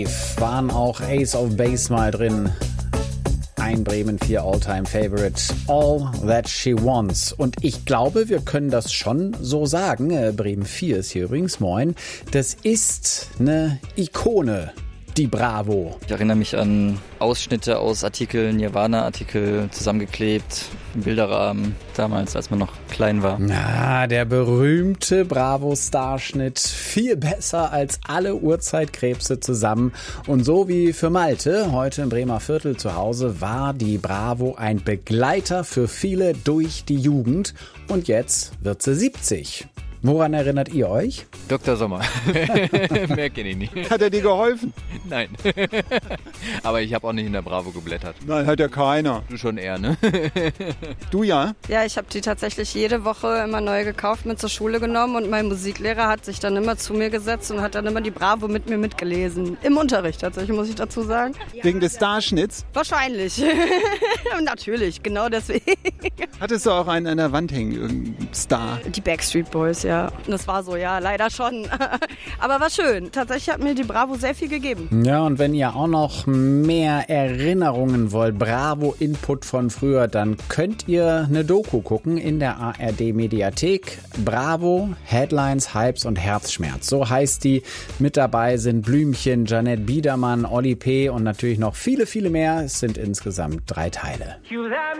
Waren auch Ace of Base mal drin. Ein Bremen 4 All-Time Favorite. All That She Wants. Und ich glaube, wir können das schon so sagen. Bremen 4 ist hier übrigens, moin. Das ist eine Ikone, die Bravo. Ich erinnere mich an Ausschnitte aus Artikeln, Nirvana-Artikel zusammengeklebt, im Bilderrahmen, damals, als man noch klein war. Na, der berühmte Bravo-Starschnitt. Viel besser als alle Urzeitkrebse zusammen. Und so wie für Malte, heute im Bremer Viertel zu Hause, war die Bravo ein Begleiter für viele durch die Jugend. Und jetzt wird sie 70. Woran erinnert ihr euch? Dr. Sommer. Mehr kenne ich nicht. Hat er dir geholfen? Nein. Aber ich habe auch nicht in der Bravo geblättert. Nein, hat ja keiner. Du schon eher, ne? Du ja? Ja, ich habe die tatsächlich jede Woche immer neu gekauft, mit zur Schule genommen und mein Musiklehrer hat sich dann immer zu mir gesetzt und hat dann immer die Bravo mit mir mitgelesen. Im Unterricht tatsächlich, muss ich dazu sagen. Wegen des Starschnitts? Wahrscheinlich. Natürlich, genau deswegen. Hattest du auch einen an der Wand hängen, irgendeinen Star? Die Backstreet Boys, ja. Das war so, ja, leider schon. Aber war schön. Tatsächlich hat mir die Bravo sehr viel gegeben. Ja, und wenn ihr auch noch mehr Erinnerungen wollt, Bravo-Input von früher, dann könnt ihr eine Doku gucken in der ARD-Mediathek. Bravo, Headlines, Hypes und Herzschmerz. So heißt die. Mit dabei sind Blümchen, Janette Biedermann, Olli P. und natürlich noch viele, viele mehr. Es sind insgesamt 3 Teile.